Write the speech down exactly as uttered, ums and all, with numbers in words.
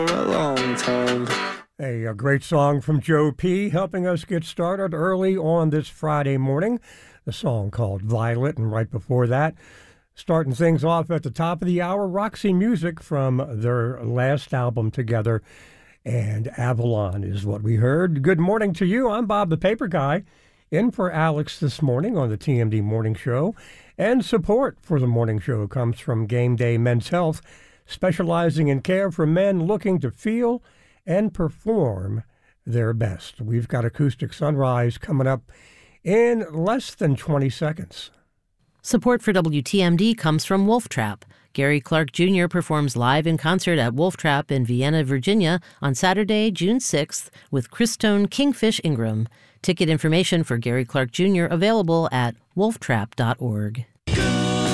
a long time. A, a great song from Joe P. helping us get started early on this Friday morning. The song called Violet, and right before that, starting things off at the top of the hour, Roxy Music from their last album together, and Avalon is what we heard. Good morning to you. I'm Bob the Paper Guy, in for Alex this morning on the T M D Morning Show. And support for the morning show comes from Game Day Men's Health, specializing in care for men looking to feel and perform their best. We've got Acoustic Sunrise coming up in less than twenty seconds. Support for W T M D comes from Wolf Trap. Gary Clark Junior performs live in concert at Wolf Trap in Vienna, Virginia on Saturday, June sixth with Christone Kingfish Ingram. Ticket information for Gary Clark Junior available at wolf trap dot org.